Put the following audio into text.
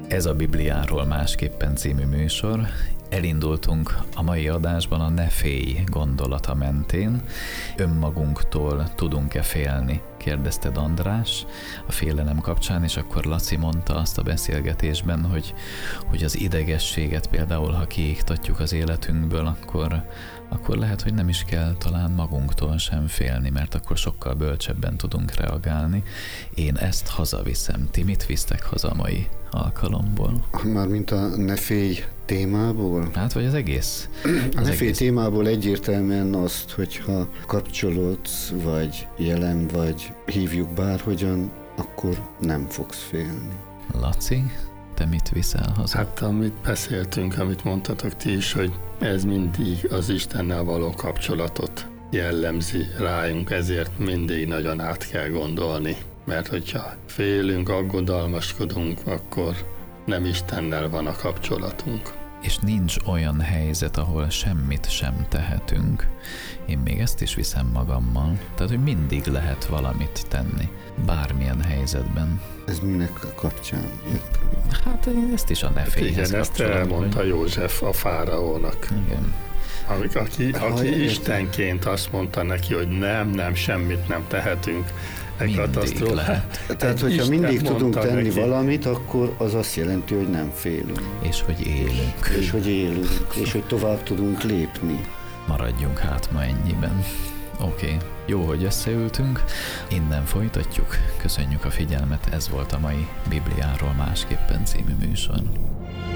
Ez a Bibliáról másképpen című műsor. Elindultunk a mai adásban a ne félj gondolata mentén. Önmagunktól tudunk-e félni? Kérdezted, András, a félelem kapcsán, és akkor Laci mondta azt a beszélgetésben, hogy az idegességet például, ha kiiktatjuk az életünkből, akkor lehet, hogy nem is kell talán magunktól sem félni, mert akkor sokkal bölcsebben tudunk reagálni. Én ezt hazaviszem. Ti mit visztek haza a mai alkalomból? Mármint a ne félj témából? Hát, vagy az egész? A ne félj témából egyértelműen azt, hogyha kapcsolódsz, vagy jelen, vagy hívjuk bárhogyan, akkor nem fogsz félni. Laci, te mit viszel haza? Hát, amit beszéltünk, amit mondtatok ti is, hogy ez mindig az Istennel való kapcsolatot jellemzi rájunk, ezért mindig nagyon át kell gondolni. Mert hogyha félünk, aggodalmaskodunk, akkor nem Istennel van a kapcsolatunk. És nincs olyan helyzet, ahol semmit sem tehetünk. Én még ezt is viszem magammal. Tehát, hogy mindig lehet valamit tenni. Bármilyen helyzetben. Ez minek kapcsán? Hát én ezt is a ne félhez igen, ezt elmondta József a fáraónak. Igen. Aki Istenként azt mondta neki, hogy nem, semmit nem tehetünk. Mindig lehet. Tehát, hogyha mindig tudunk tenni valamit, akkor az azt jelenti, hogy nem félünk. És hogy élünk. És hogy tovább tudunk lépni. Maradjunk hát ma ennyiben. Oké, jó, hogy összeültünk. Innen folytatjuk. Köszönjük a figyelmet, ez volt a mai Bibliáról másképpen című műsor.